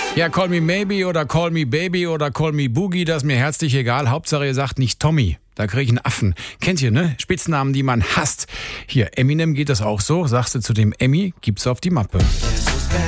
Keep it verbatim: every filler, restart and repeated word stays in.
Ja, Call Me Maybe oder Call Me Baby oder Call Me Boogie, das ist mir herzlich egal. Hauptsache ihr sagt nicht Tommy. Da kriege ich einen Affen. Kennt ihr, ne? Spitznamen, die man hasst. Hier, Eminem geht das auch so. Sagst du zu dem Emmy, gibt's auf die Mappe.